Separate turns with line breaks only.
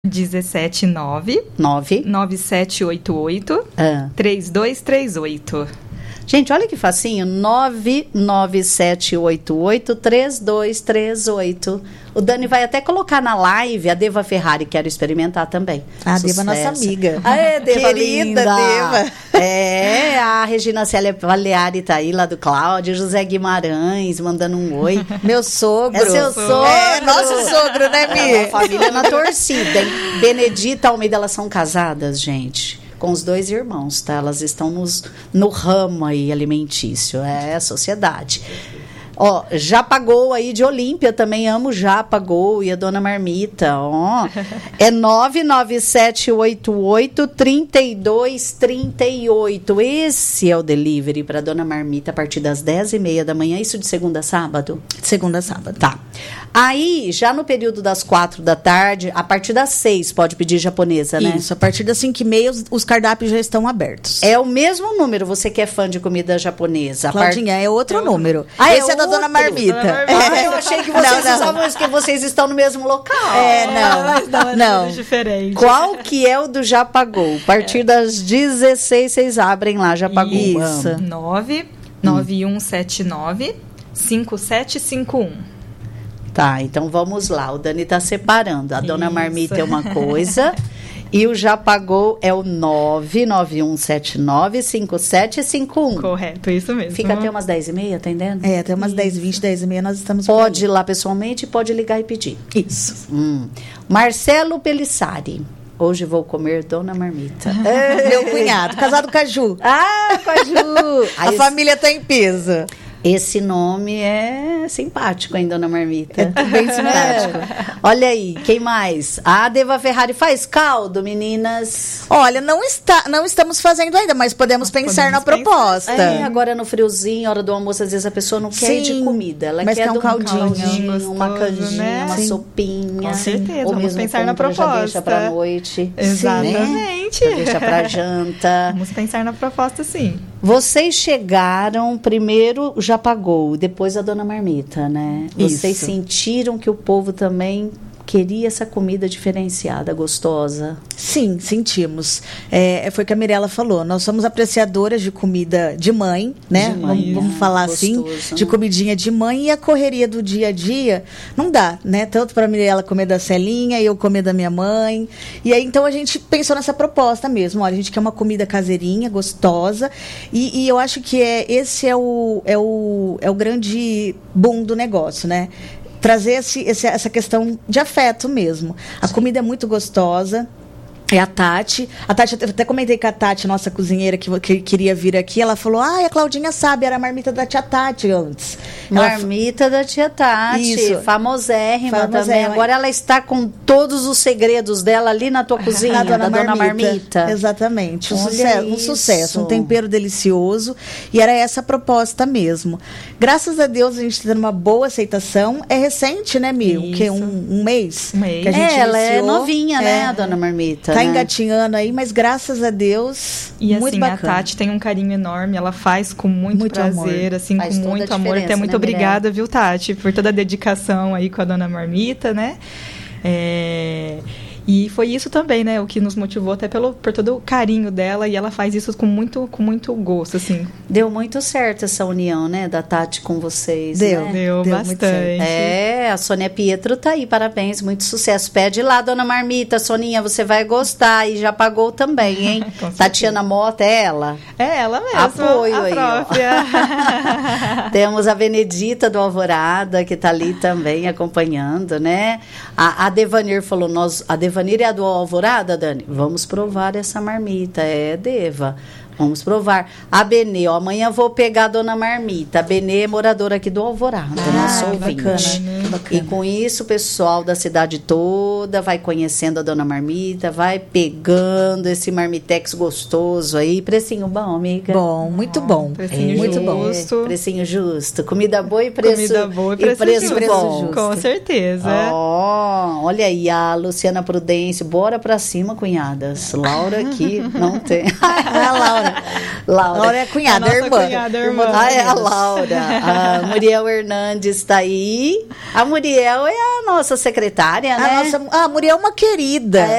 179 9788 3238.
Gente, olha que facinho, 997883238. O Dani vai até colocar na live a Deva Ferrari, quero experimentar também.
A Deva, nossa amiga.
Deva,
querida
linda.
Deva.
A Regina Célia Valeari tá aí, lá do Cláudio, José Guimarães, mandando um oi.
Meu sogro.
É seu sogro.
É, nosso sogro, né, Mi?
É uma família na torcida, hein? Benedita e Almeida, elas são casadas, gente, com os 2 irmãos, tá? Elas estão no ramo aí alimentício, é a sociedade. Ó, Japagol aí de Olímpia, também amo Japagol e a Dona Marmita, ó. É 997883238. Esse é o delivery para Dona Marmita a partir das 10h30 da manhã, isso de segunda a sábado?
De segunda a sábado.
Tá. Aí, já no período das 4 da tarde, a partir das 6 pode pedir japonesa, né?
Isso, a partir das 5h30 os cardápios já estão abertos.
É o mesmo número, você que é fã de comida japonesa.
Claudinha, é outro número.
Esse é da Dona Marmita.
Eu
achei que vocês usavam isso, que vocês estão no mesmo local.
Não.
Diferente.
Qual que é o do Japagol? A partir das 16 vocês abrem lá, Japagol.
Isso.
99179 5751.
Tá, então vamos lá. O Dani tá separando. A Dona Marmita é uma coisa e o Japagol é o 991795751.
Correto, isso mesmo.
Fica até umas 10h30, atendendo?
É, até umas 10h20, 10h30 nós estamos por
Pode
aí.
ir lá pessoalmente e pode ligar e pedir.
Isso.
Marcelo Pelissari. Hoje vou comer Dona Marmita.
Meu cunhado, casado com a Ju.
Com a Ju.
A família tá em peso.
Esse nome é simpático, hein, Dona Marmita?
É bem simpático.
Olha aí, quem mais? A Deva Ferrari faz caldo, meninas?
Olha, não estamos fazendo ainda, mas podemos pensar na proposta.
Agora no friozinho, hora do almoço, às vezes a pessoa não quer ir de comida. Ela
mas
quer
um caldinho,
uma canjinha,
né?
uma sopinha.
Com certeza,
ou
vamos
mesmo
pensar na proposta.
Já deixa pra noite.
Exatamente.
Já deixa pra janta.
Vamos pensar na proposta, sim.
Vocês chegaram primeiro o Japagol, depois a Dona Marmita, né? Vocês sentiram que o povo também queria essa comida diferenciada, gostosa?
Sim, sentimos. Foi o que a Mirella falou. Nós somos apreciadoras de comida de mãe, né? Vamos falar
gostoso,
assim, de comidinha de mãe. E a correria do dia a dia não dá, né? Tanto para a Mirella comer da Celinha e eu comer da minha mãe. E aí, então, a gente pensou nessa proposta mesmo. Olha, a gente quer uma comida caseirinha, gostosa. E eu acho que esse é o grande boom do negócio, né? Trazer essa questão de afeto mesmo. A comida é muito gostosa. É a Tati. Eu até comentei com a Tati, nossa cozinheira, que queria vir aqui. Ela falou, a Claudinha sabe, era a marmita da tia Tati antes.
Marmita da tia Tati. Isso. Famosérrima também. Agora ela está com todos os segredos dela ali na tua cozinha, da Dona Marmita.
Exatamente. Um sucesso, um tempero delicioso. E era essa a proposta mesmo. Graças a Deus, a gente está tendo uma boa aceitação. É recente, né, Mil? Que um mês? Que a gente
ela
iniciou.
É novinha, né, a Dona Marmita?
Tá engatinhando aí, mas graças a Deus,
e
muito
assim,
bacana.
A Tati tem um carinho enorme, ela faz com muito prazer,
amor.
assim,
faz
com muito amor. Até muito obrigada, viu, Tati, por toda a dedicação aí com a Dona Marmita, né? E foi isso também, né, o que nos motivou até por todo o carinho dela, e ela faz isso com muito gosto, assim.
Deu muito certo essa união, né, da Tati com vocês,
Deu
né?
bastante.
A Sônia Pietro tá aí, parabéns, muito sucesso. Pede lá, Dona Marmita, Soninha, você vai gostar, e já pagou também, hein? Tatiana Mota, é ela?
É ela mesmo.
Apoio
a
aí,
própria.
Temos a Benedita do Alvorada, que tá ali também acompanhando, né? A Devanir falou, a Devanir é a do Alvorada, Dani? Vamos provar essa marmita, Deva. Vamos provar. A Benê, amanhã vou pegar a Dona Marmita. A Benê é moradora aqui do Alvorada, nosso ouvinte.
Bacana.
E com isso, o pessoal da cidade toda vai conhecendo a Dona Marmita, vai pegando esse marmitex gostoso aí. Precinho bom, amiga?
Bom, muito bom.
Precinho
muito
justo.
bom.
Precinho justo. Comida boa e preço,
preço
bom.
Justo. Com certeza.
Olha aí, a Luciana Prudêncio. Bora pra cima, cunhadas. Laura aqui não tem.
A Laura
Laura
é a cunhada, a irmã.
É a Laura. A Muriel Hernandes está aí. A Muriel é a nossa secretária, né?
A Muriel é uma querida.